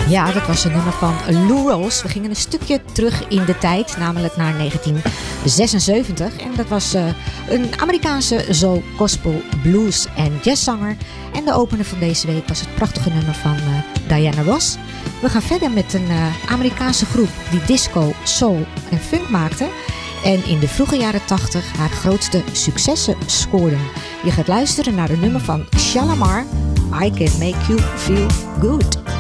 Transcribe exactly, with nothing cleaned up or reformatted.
Ja, dat was een nummer van Lou Rawls. We gingen een stukje terug in de tijd, namelijk naar negentien zesenzeventig. En dat was uh, een Amerikaanse soul, gospel, blues en jazzzanger. En de opener van deze week was het prachtige nummer van uh, Diana Ross. We gaan verder met een uh, Amerikaanse groep die disco, soul en funk maakte. En in de vroege jaren tachtig haar grootste successen scoorde. Je gaat luisteren naar een nummer van Shalamar, I Can Make You Feel Good.